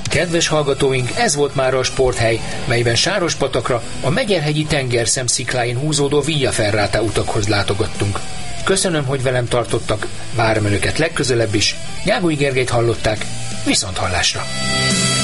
Kedves hallgatóink, ez volt már a Sporthely, melyben Sárospatakra, a Megyerhegyi tengerszem szikláin húzódó Via Ferrata utakhoz látogattunk. Köszönöm, hogy velem tartottak, várom önöket legközelebb is. Nyágói Gergelyt hallották, viszonthallásra!